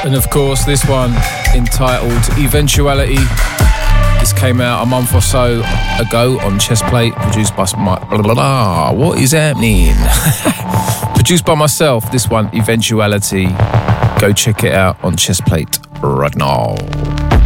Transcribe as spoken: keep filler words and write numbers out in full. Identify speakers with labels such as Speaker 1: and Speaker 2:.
Speaker 1: And of course, this one entitled Eventuality. This came out a month or so ago on Chestplate, produced by my... Blah, blah, blah. What is happening? Produced by myself, this one, Eventuality. Go check it out on Chestplate right now.